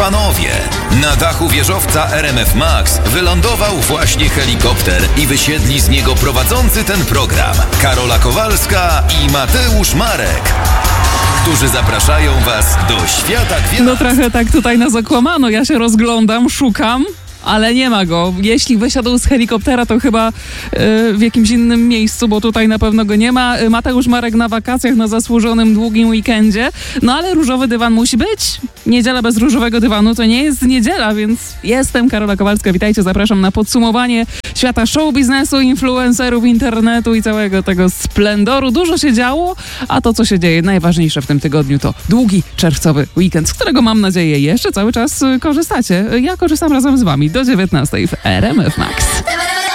Panowie, na dachu wieżowca RMF Max wylądował właśnie helikopter i wysiedli z niego prowadzący ten program Karola Kowalska i Mateusz Marek, którzy zapraszają Was do świata gwiazd. No trochę tak tutaj nas okłamano. Ja się rozglądam, szukam, ale nie ma go. Jeśli wysiadł z helikoptera, to chyba w jakimś innym miejscu, bo tutaj na pewno go nie ma. Mateusz Marek na wakacjach, na zasłużonym długim weekendzie. No ale różowy dywan musi być. Niedziela bez różowego dywanu to nie jest niedziela, więc jestem Karola Kowalska. Witajcie, zapraszam na podsumowanie świata show biznesu, influencerów, internetu i całego tego splendoru. Dużo się działo, a to, co się dzieje najważniejsze w tym tygodniu, to długi czerwcowy weekend, z którego mam nadzieję jeszcze cały czas korzystacie. Ja korzystam razem z wami do 19 w RMF Max.